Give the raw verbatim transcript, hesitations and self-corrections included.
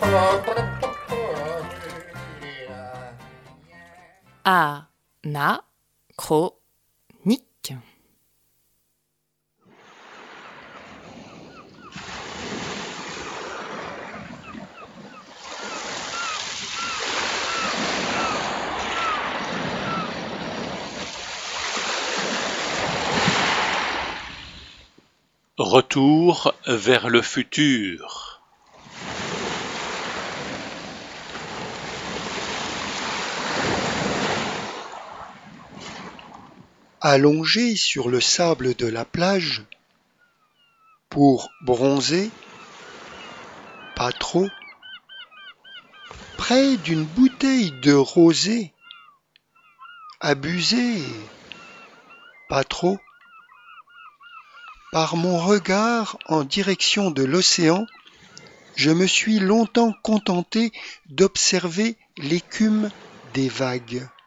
Anachronique. Retour vers le futur. Allongé sur le sable de la plage, pour bronzer, pas trop, près d'une bouteille de rosée, abusé, pas trop, par mon regard en direction de l'océan, je me suis longtemps contenté d'observer l'écume des vagues.